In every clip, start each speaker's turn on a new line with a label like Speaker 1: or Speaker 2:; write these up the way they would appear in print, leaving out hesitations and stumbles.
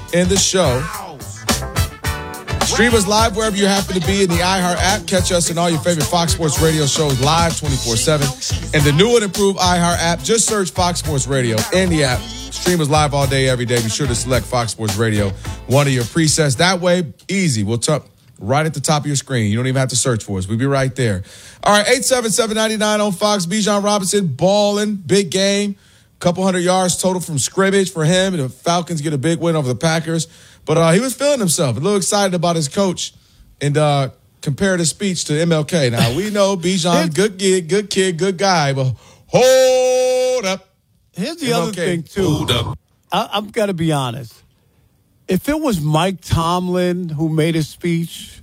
Speaker 1: in the show. Stream us live wherever you happen to be in the iHeart app. Catch us in all your favorite Fox Sports Radio shows live 24/7. And the new and improved iHeart app, just search Fox Sports Radio in the app. Stream us live all day, every day. Be sure to select Fox Sports Radio, one of your presets. That way, easy. We'll talk right at the top of your screen. You don't even have to search for us. We'll be right there. All right, 877-99 on Fox. Bijan Robinson balling, big game. Couple hundred yards total from scrimmage for him. The Falcons get a big win over the Packers. But he was feeling himself, a little excited about his coach, and compared his speech to MLK. Now, we know Bijan, good kid, good guy, but hold up.
Speaker 2: Here's the other thing, too.
Speaker 1: Hold up.
Speaker 2: I've got to be honest. If it was Mike Tomlin who made his speech,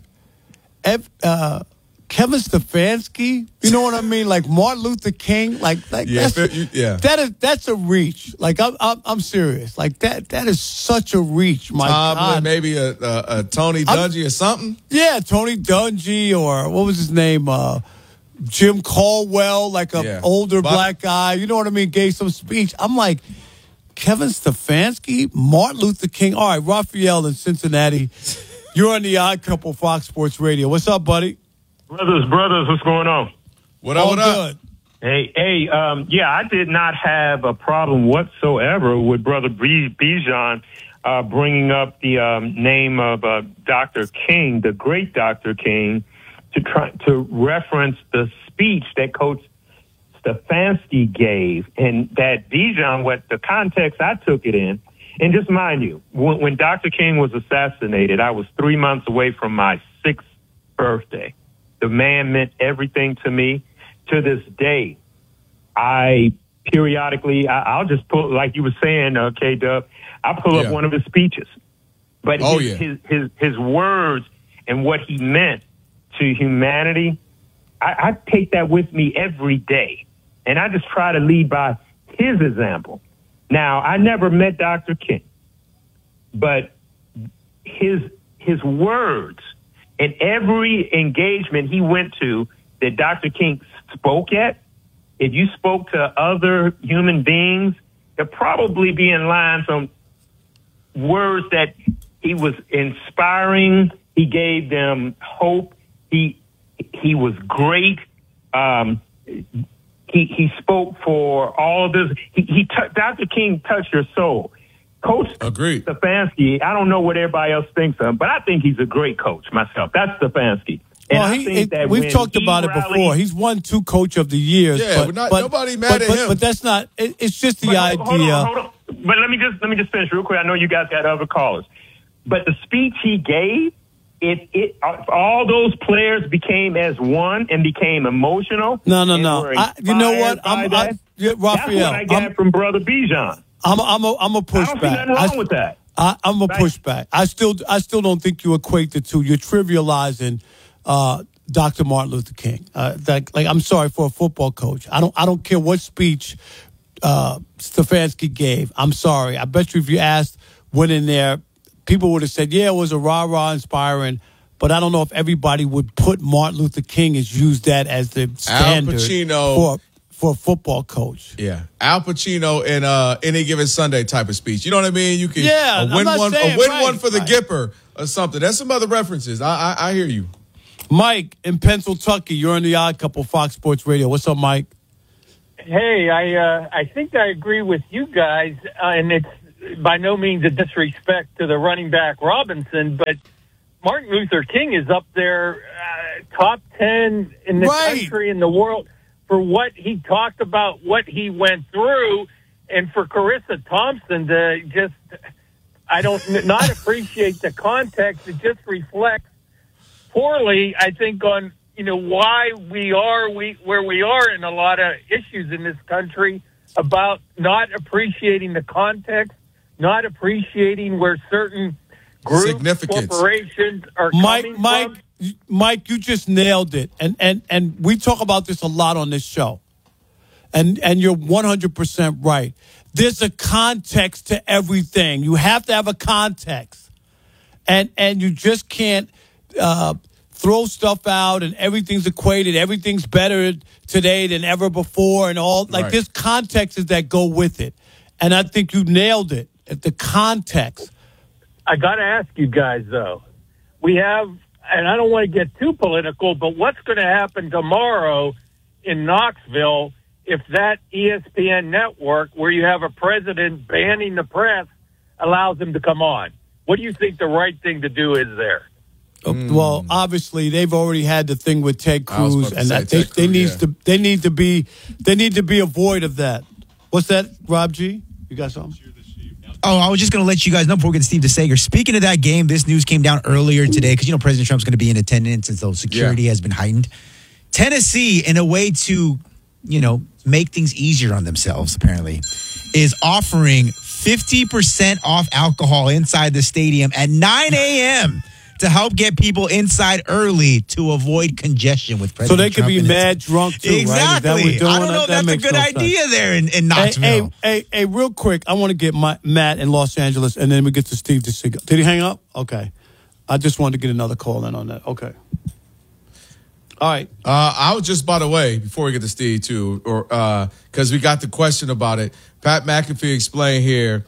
Speaker 2: Kevin Stefanski, you know what I mean? Like Martin Luther King, that's a reach. Like I'm serious. Like that is such a reach. My God.
Speaker 1: Maybe a Tony Dungy or something.
Speaker 2: Yeah, Tony Dungy or what was his name? Jim Caldwell, like a older black guy. You know what I mean? Gave some speech. I'm like, Kevin Stefanski, Martin Luther King. All right, Raphael in Cincinnati. You're on the Odd Couple Fox Sports Radio. What's up, buddy?
Speaker 3: Brothers, what's going on?
Speaker 1: What up?
Speaker 2: Good.
Speaker 3: Hey, I did not have a problem whatsoever with Brother Bijan bringing up the name of Dr. King, the great Dr. King, to reference the speech that Coach Stefanski gave, and that Bijan, what the context I took it in. And just mind you, when Dr. King was assassinated, I was 3 months away from my 6th birthday. The man meant everything to me. To this day, I'll just pull, like you were saying, K-Dub, I'll pull up one of his speeches. But his words and what he meant to humanity, I take that with me every day. And I just try to lead by his example. Now, I never met Dr. King, but his words and every engagement he went to that Dr. King spoke at, if you spoke to other human beings, there'd probably be in line some words that he was inspiring. He gave them hope. He was great. He spoke for all of this. Dr. King touched your soul. Coach Stefanski, I don't know what everybody else thinks of him, but I think he's a great coach myself. That's Stefanski. And
Speaker 2: we've talked about it before. He's won 2 Coach of the Years.
Speaker 1: Yeah, but nobody mad at him.
Speaker 2: But that's not. It's just the idea.
Speaker 3: Hold on. But let me just finish real quick. I know you guys got other callers, but the speech he gave, all those players became as one and became emotional.
Speaker 2: No. You know what?
Speaker 3: Raphael, that's what I got from Brother Bijan.
Speaker 2: I'm a push back.
Speaker 3: I don't see nothing wrong with that.
Speaker 2: I'm a pushback. I still don't think you equate the two. You're trivializing Dr. Martin Luther King. I'm sorry, for a football coach. I don't care what speech Stefanski gave. I'm sorry. I bet you if you asked, went in there, people would have said, yeah, it was a rah-rah inspiring. But I don't know if everybody would put Martin Luther King as use that as the standard for a football coach.
Speaker 1: Yeah, Al Pacino in Any Given Sunday type of speech. You know what I mean? You can win one for the Gipper or something. There's some other references. I hear you.
Speaker 2: Mike in Pennsylvania, you're on the Odd Couple Fox Sports Radio. What's up, Mike?
Speaker 4: Hey, I think I agree with you guys, and it's by no means a disrespect to the running back Robinson, but Martin Luther King is up there, top 10 in the country, in the world, for what he talked about, what he went through, and for Carissa Thompson to just, not appreciate the context. It just reflects poorly, I think, on, why we are where we are in a lot of issues in this country, about not appreciating the context, not appreciating where certain groups, corporations are coming from.
Speaker 2: Mike, you just nailed it. And we talk about this a lot on this show. And you're 100% right. There's a context to everything. You have to have a context. And you just can't throw stuff out and everything's equated. Everything's better today than ever before and all. Like, there's contexts that go with it. And I think you nailed it. The context.
Speaker 4: I got to ask you guys, though. We have, and I don't want to get too political, but what's going to happen tomorrow in Knoxville if that ESPN network, where you have a president banning the press, allows them to come on? What do you think the right thing to do is there?
Speaker 2: Well, obviously they've already had the thing with Ted Cruz, and that they need to be avoid of that. What's that, Rob G? You got something?
Speaker 5: Oh, I was just going to let you guys know before we get to Steve DeSager. Speaking of that game, this news came down earlier today because, President Trump's going to be in attendance, and so security has been heightened. Tennessee, in a way to, make things easier on themselves, apparently, is offering 50% off alcohol inside the stadium at 9 a.m. to help get people inside early to avoid congestion with President Trump.
Speaker 2: So they could be mad drunk, too,
Speaker 5: exactly.
Speaker 2: Right?
Speaker 5: I don't know if that's a good idea there in Knoxville.
Speaker 2: Hey, real quick, I want to get Matt in Los Angeles, and then we get to Steve DeSager. Did he hang up? Okay. I just wanted to get another call in on that. Okay. All right.
Speaker 1: I was just, by the way, before we get to Steve, too, because we got the question about it, Pat McAfee explained here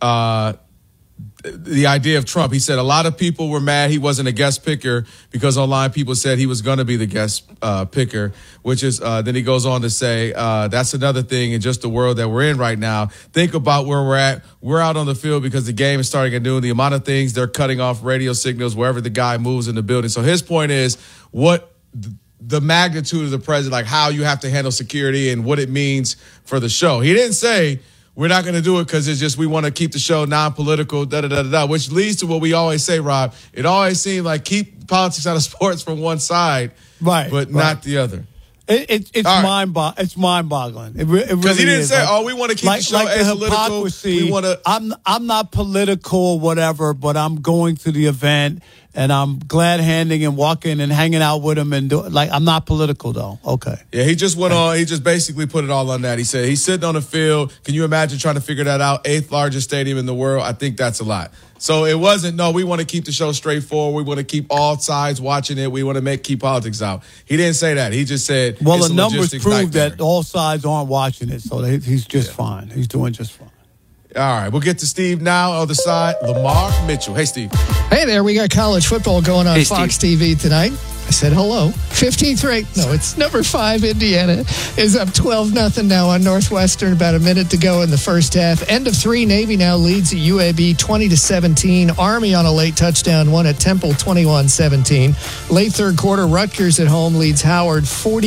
Speaker 1: the idea of Trump. He said a lot of people were mad he wasn't a guest picker because online people said he was going to be the guest picker, which is then he goes on to say that's another thing in just the world that we're in right now. Think about where we're at. We're out on the field because the game is starting at noon. The amount of things they're cutting off radio signals wherever the guy moves in the building. So his point is what the magnitude of the president, like how you have to handle security and what it means for the show. He didn't say we're not going to do it because it's just we want to keep the show non-political, which leads to what we always say, Rob. It always seems like keep politics out of sports from one side, but not the other.
Speaker 2: It's mind-boggling. It really
Speaker 1: because he didn't say, "Oh, we want to keep the show apolitical." We want to.
Speaker 2: I'm not political or whatever, but I'm going to the event and I'm glad handing and walking and hanging out with him and I'm not political though. Okay.
Speaker 1: Yeah, he just went on. He just basically put it all on that. He said he's sitting on the field. Can you imagine trying to figure that out? 8th largest stadium in the world. I think that's a lot. So it wasn't, no, we want to keep the show straightforward. We want to keep all sides watching it. We want to keep politics out. He didn't say that. He just said,
Speaker 2: well, the numbers prove that all sides aren't watching it. So he's just fine. He's doing just fine.
Speaker 1: All right, we'll get to Steve now. On the side, Lamar Mitchell. Hey, Steve.
Speaker 6: Hey there. We got college football going on Fox TV tonight. I said hello. 15th ranked. No, it's number 5. Indiana is up 12-0 now on Northwestern. About a minute to go in the first half. End of 3. Navy now leads at UAB 20-17. Army on a late touchdown won at Temple 21-17. Late third quarter, Rutgers at home leads Howard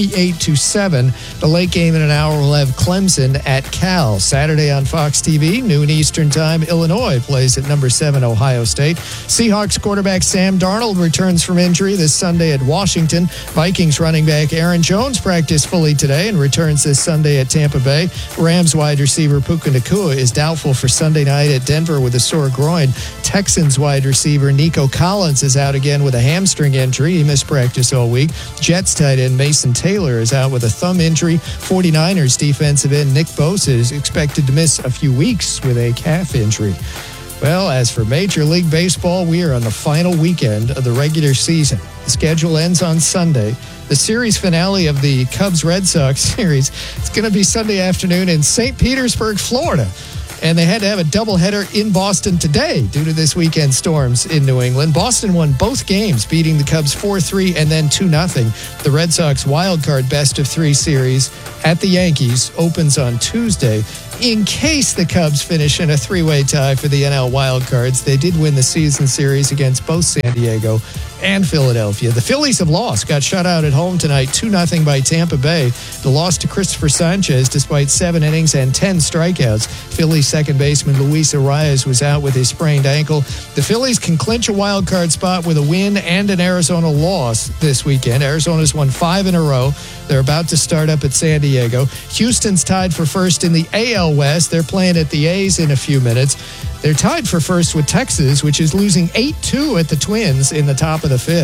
Speaker 6: 48-7. The late game in an hour will have Clemson at Cal. Saturday on Fox TV, noon Eastern time, Illinois plays at number 7 Ohio State. Seahawks quarterback Sam Darnold returns from injury this Sunday at Washington. Vikings running back Aaron Jones practiced fully today and returns this Sunday at Tampa Bay. Rams wide receiver Puka Nacua is doubtful for Sunday night at Denver with a sore groin. Texans wide receiver Nico Collins is out again with a hamstring injury. He missed practice all week. Jets tight end Mason Taylor is out with a thumb injury. 49ers defensive end Nick Bosa is expected to miss a few weeks with a calf injury. Well, as for Major League Baseball, we are on the final weekend of the regular season. The schedule ends on Sunday. The series finale of the Cubs-Red Sox series is going to be Sunday afternoon in St. Petersburg, Florida. And they had to have a doubleheader in Boston today due to this weekend storms in New England. Boston won both games, beating the Cubs 4-3 and then 2-0. The Red Sox wildcard best-of-3 series at the Yankees opens on Tuesday. In case the Cubs finish in a 3-way tie for the NL wildcards, they did win the season series against both San Diego and Philadelphia. The Phillies have lost, got shut out at home tonight, 2-0 by Tampa Bay. The loss to Christopher Sanchez despite 7 innings and 10 strikeouts. Phillies second baseman Luis Arias was out with his sprained ankle. The Phillies can clinch a wild card spot with a win and an Arizona loss this weekend. Arizona's won 5 in a row. They're about to start up at San Diego. Houston's tied for first in the AL West. They're playing at the A's in a few minutes. They're tied for first with Texas, which is losing 8-2 at the Twins in the top of the 5th.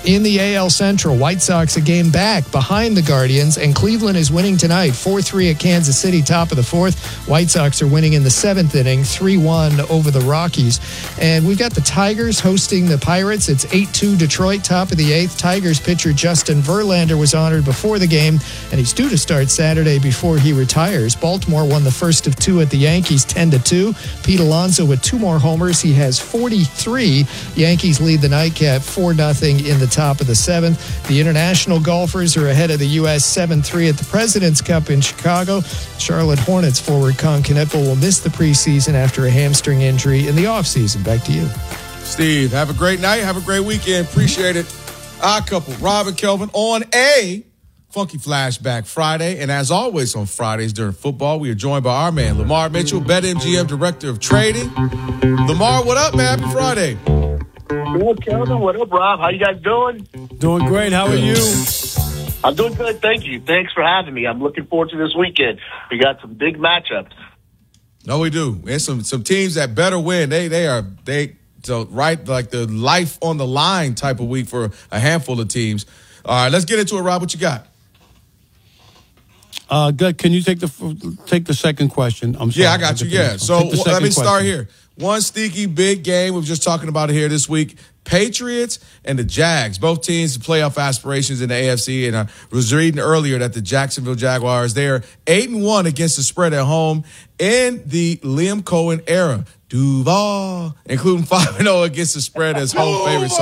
Speaker 6: In the AL Central, White Sox a game back behind the Guardians, and Cleveland is winning tonight 4-3 at Kansas City, top of the fourth. White Sox are winning in the seventh inning, 3-1 over the Rockies. And we've got the Tigers hosting the Pirates. It's 8-2 Detroit, top of the eighth. Tigers pitcher Justin Verlander was honored before the game, and he's due to start Saturday before he retires. Baltimore won the first of two at the Yankees, 10-2. Pete Alonso with 2 more homers. He has 43. Yankees lead the nightcap 4-0 in the top of the seventh. The international golfers are ahead of the U.S. 7-3 at the President's Cup in Chicago. Charlotte Hornets forward Con Kneppel will miss the preseason after a hamstring injury in the offseason. Back to you.
Speaker 1: Steve, have a great night. Have a great weekend. Appreciate it. Our couple, Rob and Kelvin, on a Funky Flashback Friday. And as always on Fridays during football, we are joined by our man, Lamar Mitchell, BetMGM Director of Trading. Lamar, what up, man? Happy Friday.
Speaker 7: Good, Kelvin. What up, Rob? How you guys doing?
Speaker 2: Doing great. How are you?
Speaker 7: I'm doing good, thank you. Thanks for having me. I'm looking forward to this weekend. We got some big matchups.
Speaker 1: No, we do. And some teams that better win. So right, like the life on the line type of week for a handful of teams. All right, let's get into it, Rob. What you got?
Speaker 2: Good. Can you take the second question? I'm sorry.
Speaker 1: Yeah, I got you. Yeah. So let me start here. One sneaky big game. We were just talking about it here this week. Patriots and the Jags. Both teams with playoff aspirations in the AFC. And I was reading earlier that the Jacksonville Jaguars, they're 8-1 against the spread at home in the Liam Cohen era. Duval, including 5-0 against the spread as home favorites. So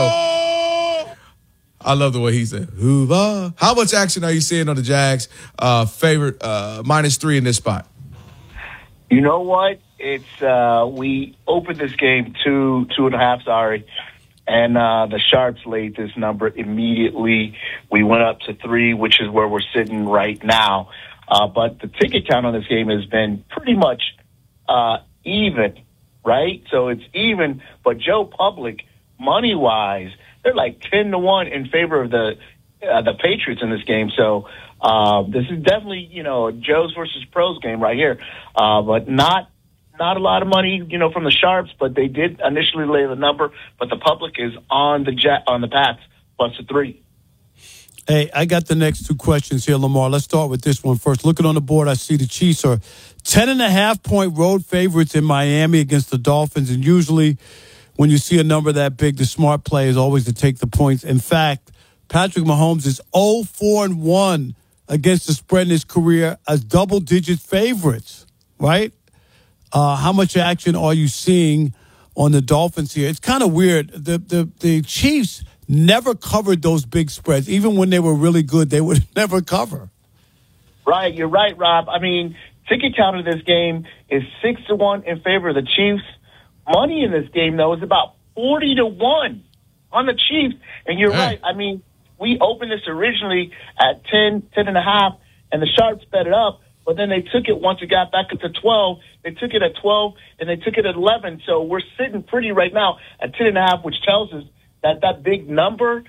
Speaker 1: I love the way he said, Duval. How much action are you seeing on the Jags favorite -3 in this spot?
Speaker 7: You know what? It's we opened this game 2.5. Sorry, and the Sharps laid this number immediately. We went up to 3, which is where we're sitting right now. But the ticket count on this game has been pretty much even, right? So it's even. But Joe Public, money wise, they're like 10-1 in favor of the Patriots in this game. So this is definitely a Joe's versus pros game right here. But not a lot of money, from the Sharps, but they did initially lay the number. But the public is on the Pats +3.
Speaker 2: Hey, I got the next 2 questions here, Lamar. Let's start with this one first. Looking on the board, I see the Chiefs are 10.5-point road favorites in Miami against the Dolphins. And usually when you see a number that big, the smart play is always to take the points. In fact, Patrick Mahomes is 0-4-1 against the spread in his career as double-digit favorites, right? How much action are you seeing on the Dolphins here? It's kind of weird. The Chiefs never covered those big spreads. Even when they were really good, they would never cover.
Speaker 7: Right, you're right, Rob. I mean, ticket count of this game is 6-1 in favor of the Chiefs. Money in this game, though, is about 40-1 on the Chiefs. And you're right. I mean, we opened this originally at 10.5, and the Sharps bet it up. But then they took it once it got back up to 12. They took it at 12, and they took it at 11. So we're sitting pretty right now at 10.5, which tells us that big number,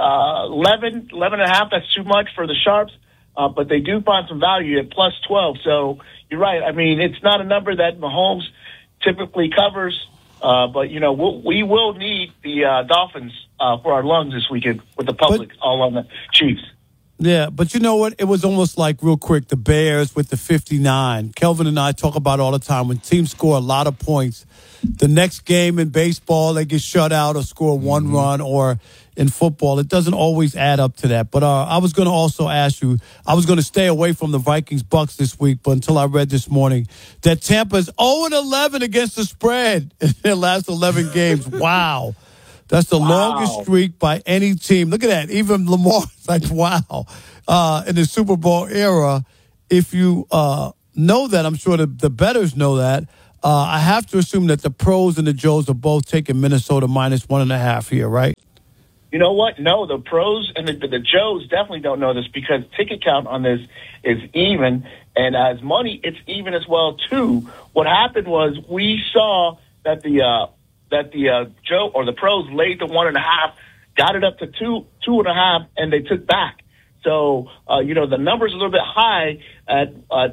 Speaker 7: 11.5, that's too much for the Sharps. But they do find some value at +12. So you're right. I mean, it's not a number that Mahomes typically covers. But, we will need the Dolphins for our lungs this weekend with the public all on the Chiefs.
Speaker 2: Yeah, but you know what? It was almost like, real quick, the Bears with the 59. Kelvin and I talk about all the time when teams score a lot of points. The next game in baseball, they get shut out or score 1 run, or in football, it doesn't always add up to that. But I was going to also ask you, I was going to stay away from the Vikings-Bucks this week, but until I read this morning that Tampa's 0-11 against the spread in their last 11 games. Wow. That's the longest streak by any team. Look at that. Even Lamar's like, wow. In the Super Bowl era, if you know that, I'm sure the bettors know that, I have to assume that the pros and the Joes are both taking Minnesota -1.5 here, right?
Speaker 7: You know what? No, the pros and the Joes definitely don't know this because ticket count on this is even. And as money, it's even as well, too. What happened was we saw that the Joe or the pros laid the 1.5, got it up to 2.5, and they took back. So, the number's a little bit high at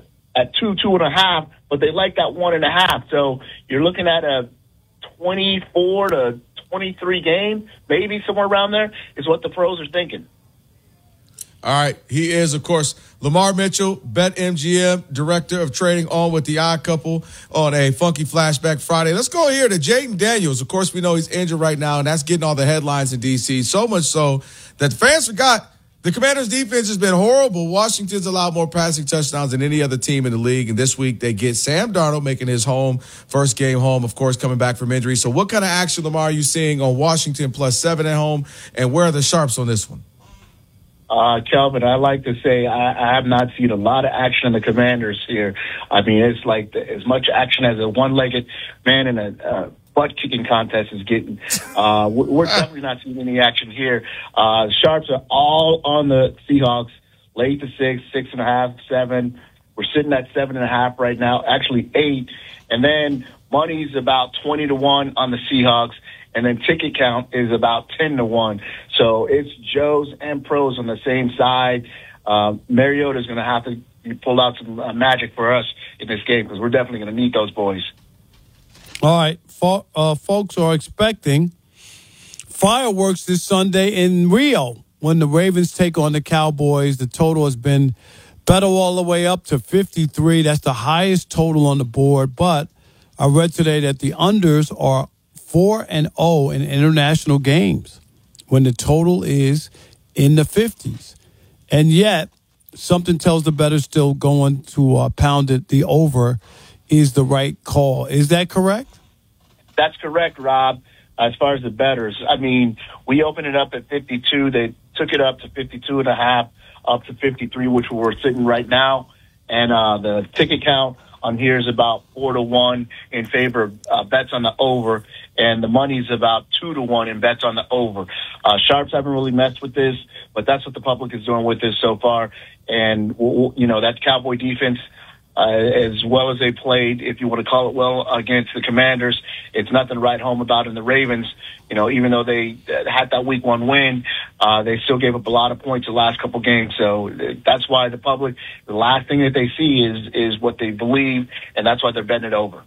Speaker 7: 2.5, but they like that 1.5. So you're looking at a 24-20 23 game, maybe somewhere around there, is what the pros are thinking.
Speaker 1: All right. He is, of course, Lamar Mitchell, BetMGM, Director of Trading, on with the Odd Couple on a Funky Flashback Friday. Let's go here to Jaden Daniels. Of course, we know he's injured right now, and that's getting all the headlines in D.C., so much so that the fans forgot the Commanders' defense has been horrible. Washington's allowed more passing touchdowns than any other team in the league, and this week they get Sam Darnold making his first game home, of course, coming back from injury. So what kind of action, Lamar, are you seeing on Washington +7 at home, and where are the sharps on this one?
Speaker 7: Kelvin, I like to say I have not seen a lot of action on the Commanders here. I mean, it's like as much action as a one-legged man in a butt-kicking contest is getting. We're definitely not seeing any action here. Sharps are all on the Seahawks, late to 6, 6.5, 7. We're sitting at 7.5 right now, actually 8. And then money's about 20-1 on the Seahawks. And then ticket count is about 10-1. So it's Joes and pros on the same side. Mariota's going to have to pull out some magic for us in this game because we're definitely going to need those boys.
Speaker 2: All right. Folks are expecting fireworks this Sunday in Rio when the Ravens take on the Cowboys. The total has been bet all the way up to 53. That's the highest total on the board. But I read today that the unders are 4-0 in international games when the total is in the 50s. And yet, something tells the bettors still going to pound it. The over is the right call. Is that correct?
Speaker 7: That's correct, Rob. As far as the bettors, I mean, we opened it up at 52. They took it up to 52.5, up to 53, which we're sitting right now. And the ticket count on here is about 4-1 in favor of bets on the over, and the money's about 2-1 in bets on the over. Sharps haven't really messed with this, but that's what the public is doing with this so far. And, you know, that Cowboy defense, as well as they played, if you want to call it well, against the Commanders, it's nothing to write home about. In the Ravens, you know, even though they had that week 1 win, they still gave up a lot of points the last couple games. So that's why the public, the last thing that they see is what they believe, and that's why they're betting it over.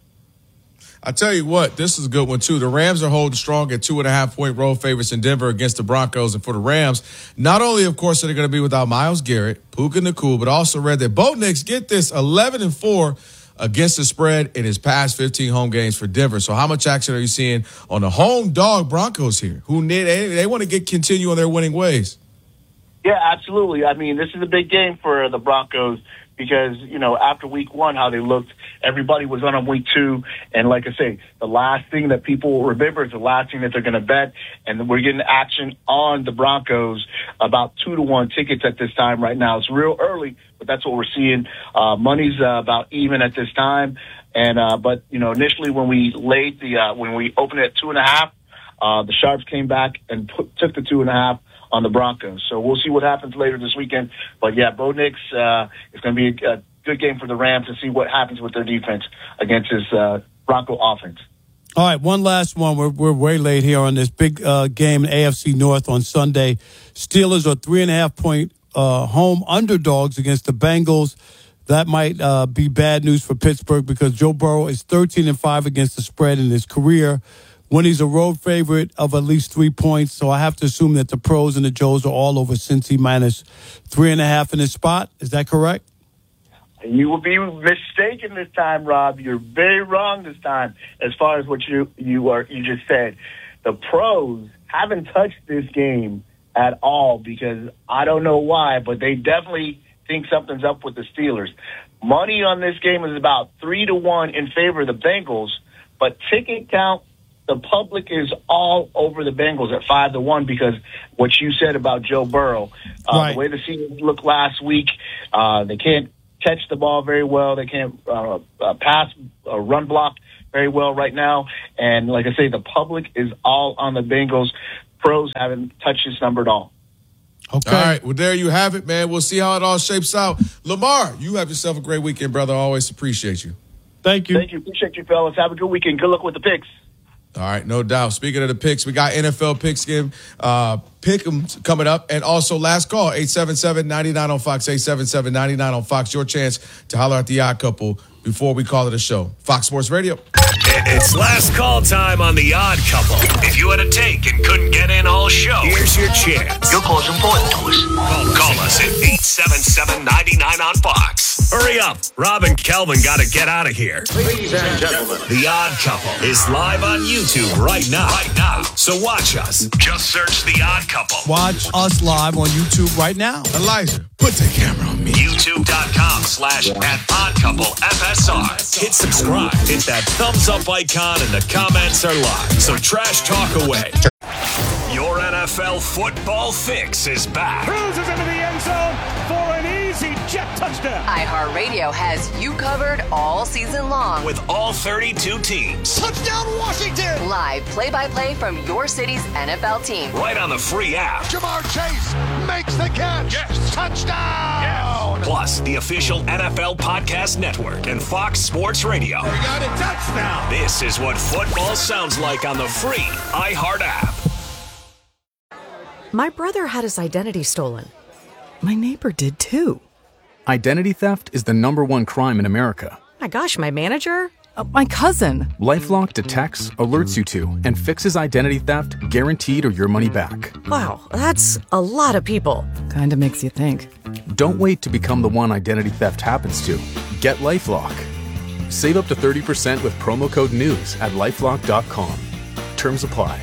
Speaker 1: I tell you what, this is a good one, too. The Rams are holding strong at 2.5-point road favorites in Denver against the Broncos. And for the Rams, not only, of course, are they going to be without Myles Garrett, Puka Nacua, but also read that Bo Nix, get this, 11-4 against the spread in his past 15 home games for Denver. So how much action are you seeing on the home dog Broncos here, who they want to continue on their winning ways?
Speaker 7: Yeah, absolutely. I mean, this is a big game for the Broncos because, you know, after week 1, how they looked, everybody was on week 2. And like I say, the last thing that people remember is the last thing that they're going to bet. And we're getting action on the Broncos, about 2-1 tickets at this time right now. It's real early, but that's what we're seeing. Money's about even at this time. And, but, you know, initially when we laid when we opened it at 2.5, the Sharps came back and took the 2.5 on the Broncos. So we'll see what happens later this weekend. But yeah, Bo Nix, it's going to be a good game for the Rams to see what happens with their defense against this Bronco offense.
Speaker 2: All right, one last one. We're way late here on this big game in AFC North on Sunday. Steelers are 3.5-point home underdogs against the Bengals. That might be bad news for Pittsburgh because Joe Burrow is 13-5 against the spread in his career, when he's a road favorite of at least 3 points. So I have to assume that the pros and the Joes are all over Cincy minus 3.5 in his spot. Is that correct?
Speaker 7: You will be mistaken this time, Rob. You're very wrong this time as far as what you just said. The pros haven't touched this game at all because I don't know why, but they definitely think something's up with the Steelers. Money on this game is about 3-1 in favor of the Bengals, but ticket count, the public is all over the Bengals at 5-1 because what you said about Joe Burrow,
Speaker 2: right.
Speaker 7: The way the season looked last week, they can't catch the ball very well. They can't pass or run block very well right now. And like I say, the public is all on the Bengals. Pros haven't touched this number at all.
Speaker 2: Okay.
Speaker 1: All right. Well, there you have it, man. We'll see how it all shapes out. Lamar, you have yourself a great weekend, brother. I always appreciate you.
Speaker 2: Thank you.
Speaker 7: Thank you. Appreciate you, fellas. Have a good weekend. Good luck with the picks.
Speaker 1: All right, no doubt. Speaking of the picks, we got NFL picks game, pick 'em coming up, and also last call 877-99 on Fox, 877-99 on Fox. Your chance to holler at the Odd Couple before we call it a show. Fox Sports Radio.
Speaker 8: It's last call time on The Odd Couple. If you had a take and couldn't get in all show, here's your chance.
Speaker 9: Your call's important to us.
Speaker 8: Call us at 877-99 on Fox. Hurry up. Rob and Kelvin got to get out of here.
Speaker 9: Ladies and gentlemen,
Speaker 8: The Odd Couple is live on YouTube right now. So watch us. Just search The Odd Couple.
Speaker 2: Watch us live on YouTube right now.
Speaker 1: Elijah, put the camera on me.
Speaker 8: YouTube.com/@oddcouplefsr. Hit subscribe. Hit that thumbs up icon and the comments are live. So trash talk away. Your NFL football fix is back.
Speaker 10: Cruises into the end zone for an easy jet touchdown.
Speaker 11: iHeartRadio has you covered all season long.
Speaker 8: With all 32 teams.
Speaker 10: Touchdown Washington.
Speaker 11: Live play-by-play from your city's NFL team.
Speaker 8: Right on the free app.
Speaker 10: Jamar Chase makes the catch. Yes. Touchdown. Yes.
Speaker 8: Plus, the official NFL Podcast Network and Fox Sports Radio.
Speaker 10: We got a touchdown.
Speaker 8: This is what football sounds like on the free iHeart app.
Speaker 12: My brother had his identity stolen. My neighbor did too.
Speaker 13: Identity theft is the #1 crime in America.
Speaker 12: My gosh, my manager? My cousin.
Speaker 13: LifeLock detects, alerts you to, and fixes identity theft guaranteed or your money back.
Speaker 12: Wow, that's a lot of people. Kinda makes you think.
Speaker 13: Don't wait to become the one identity theft happens to. Get LifeLock. Save up to 30% with promo code NEWS at LifeLock.com. Terms apply.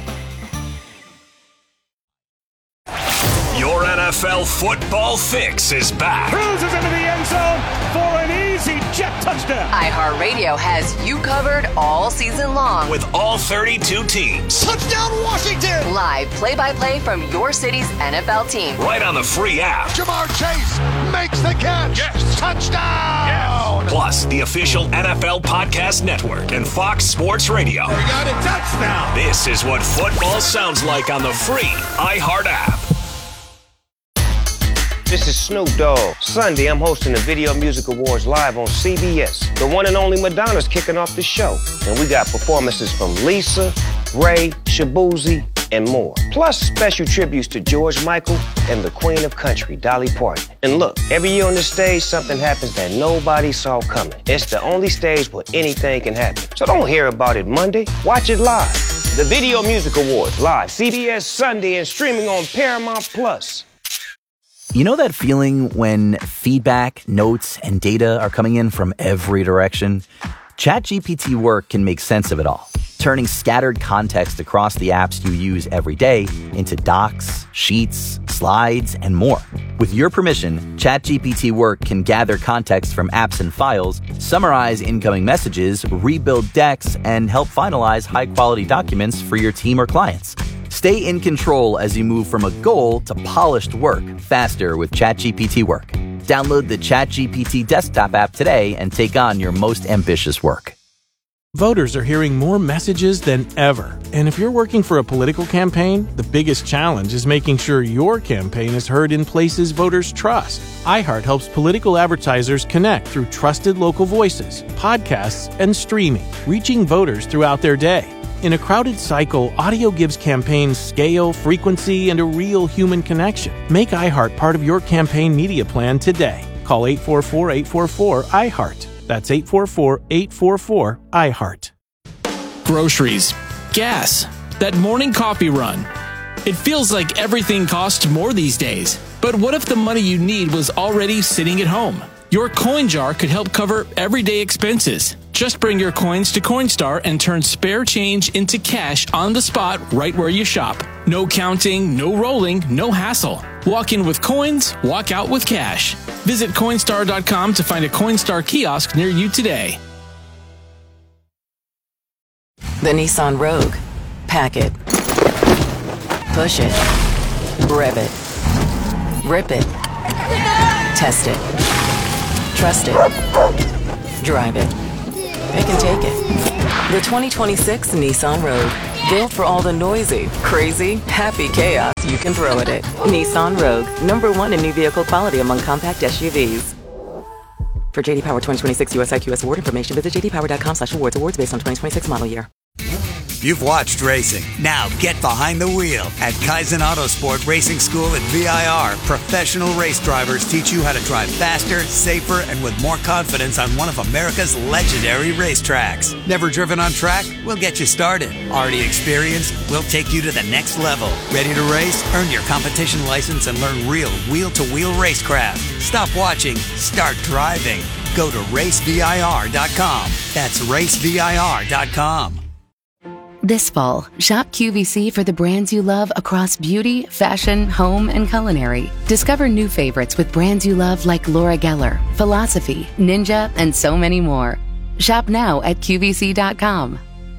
Speaker 8: Your NFL football fix is back.
Speaker 10: Cruises into the end zone for an easy jet touchdown.
Speaker 11: iHeartRadio has you covered all season long.
Speaker 8: With all 32 teams.
Speaker 10: Touchdown Washington.
Speaker 11: Live play-by-play from your city's NFL team.
Speaker 8: Right on the free app.
Speaker 10: Jamar Chase makes the catch. Yes. Touchdown. Yes.
Speaker 8: Plus, the official NFL Podcast Network and Fox Sports Radio.
Speaker 10: We got a touchdown.
Speaker 8: This is what football sounds like on the free iHeart app.
Speaker 14: This is Snoop Dogg. Sunday, I'm hosting the Video Music Awards live on CBS. The one and only Madonna's kicking off the show. And we got performances from Lisa, Ray, Shabuzi, and more. Plus special tributes to George Michael and the Queen of Country, Dolly Parton. And look, every year on this stage, something happens that nobody saw coming. It's the only stage where anything can happen. So don't hear about it Monday. Watch it live. The Video Music Awards live, CBS Sunday, and streaming on Paramount Plus.
Speaker 15: You know that feeling when feedback, notes, and data are coming in from every direction? ChatGPT Work can make sense of it all, turning scattered context across the apps you use every day into docs, sheets, slides, and more. With your permission, ChatGPT Work can gather context from apps and files, summarize incoming messages, rebuild decks, and help finalize high-quality documents for your team or clients. Stay in control as you move from a goal to polished work faster with ChatGPT Work. Download the ChatGPT desktop app today and take on your most ambitious work.
Speaker 16: Voters are hearing more messages than ever. And if you're working for a political campaign, the biggest challenge is making sure your campaign is heard in places voters trust. iHeart helps political advertisers connect through trusted local voices, podcasts, and streaming, reaching voters throughout their day. In a crowded cycle, audio gives campaigns scale, frequency, and a real human connection. Make iHeart part of your campaign media plan today. Call 844-844-iHeart. That's 844-844-iHeart.
Speaker 17: Groceries, gas, that morning coffee run. It feels like everything costs more these days. But what if the money you need was already sitting at home? Your coin jar could help cover everyday expenses. Just bring your coins to Coinstar and turn spare change into cash on the spot right where you shop. No counting, no rolling, no hassle. Walk in with coins, walk out with cash. Visit Coinstar.com to find a Coinstar kiosk near you today.
Speaker 18: The Nissan Rogue. Pack it. Push it. Rev it. Rip it. Test it. Trust it. Drive it. It can take it. The 2026 Nissan Rogue. Built for all the noisy, crazy, happy chaos you can throw at it. Nissan Rogue. #1 in new vehicle quality among compact SUVs. For JD Power 2026 US IQS award information, visit jdpower.com/awards. Awards based on 2026 model year.
Speaker 19: you've watched racing. Now get behind the wheel at Kaizen Autosport Racing School at VIR. Professional race drivers teach you how to drive faster, safer, and with more confidence on one of America's legendary racetracks. Never driven on track? We'll get you started. Already experienced? We'll take you to the next level. Ready to race? Earn your competition license and learn real wheel-to-wheel racecraft. Stop watching. Start driving. Go to racevir.com. That's racevir.com.
Speaker 20: This fall, shop QVC for the brands you love across beauty, fashion, home, and culinary. Discover new favorites with brands you love like Laura Geller, Philosophy, Ninja, and so many more. Shop now at QVC.com.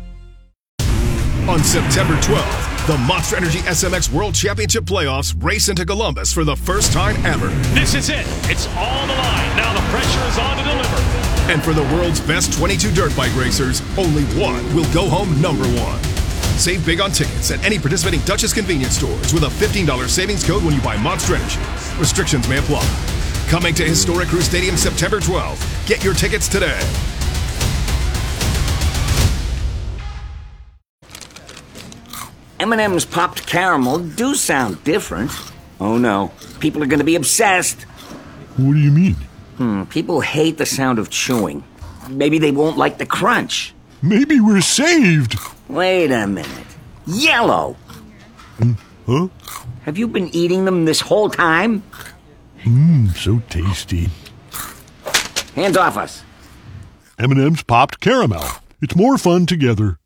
Speaker 21: On September 12th, the Monster Energy SMX World Championship Playoffs race into Columbus for the first time ever.
Speaker 22: This is it. It's on the line. Now the pressure is on to deliver.
Speaker 21: And for the world's best 22 dirt bike racers, only one will go home number one. Save big on tickets at any participating Duchess convenience stores with a $15 savings code when you buy Monster Energy. Restrictions may apply. Coming to Historic Crew Stadium September 12th. Get your tickets today.
Speaker 23: M&M's popped caramel do sound different. Oh no, people are going to be obsessed.
Speaker 24: What do you mean?
Speaker 23: People hate the sound of chewing. Maybe they won't like the crunch.
Speaker 24: Maybe we're saved.
Speaker 23: Wait a minute. Yellow!
Speaker 24: Huh?
Speaker 23: Have you been eating them this whole time?
Speaker 24: So tasty.
Speaker 23: Hands off us.
Speaker 24: M&M's popped caramel. It's more fun together.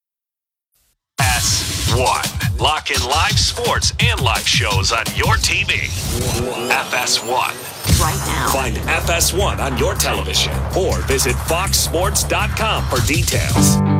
Speaker 8: FS1. Lock in live sports and live shows on your TV. FS1.
Speaker 23: Right now.
Speaker 8: Find FS1 on your television or visit foxsports.com for details.